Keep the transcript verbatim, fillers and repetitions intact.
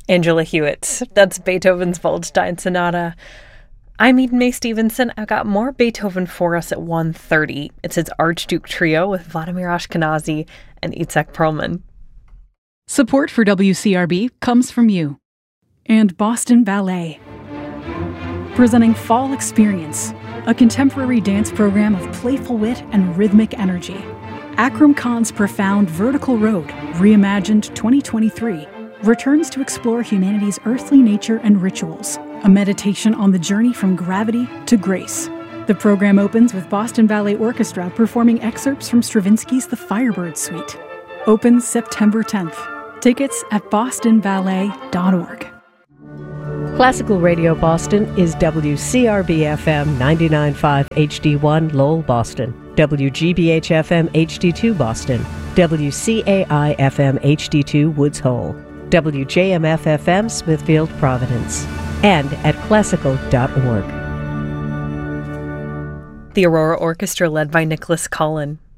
Angela Hewitt. That's Beethoven's Waldstein Sonata. I'm Eden May Stevenson. I've got more Beethoven for us at one thirty. It's his Archduke Trio with Vladimir Ashkenazy and Itzhak Perlman. Support for W C R B comes from you and Boston Ballet. Presenting Fall Experience, a contemporary dance program of playful wit and rhythmic energy. Akram Khan's Profound Vertical Road, reimagined twenty twenty-three, returns to explore humanity's earthly nature and rituals, a meditation on the journey from gravity to grace. The program opens with Boston Ballet Orchestra performing excerpts from Stravinsky's The Firebird Suite. Opens September tenth. Tickets at boston ballet dot org. Classical Radio Boston is W C R B F M ninety-nine point five H D one Lowell, Boston, W G B H F M H D two Boston, W C A I F M H D two Woods Hole, W J M F F M Smithfield, Providence, and at classical dot org. The Aurora Orchestra led by Nicholas Cullen.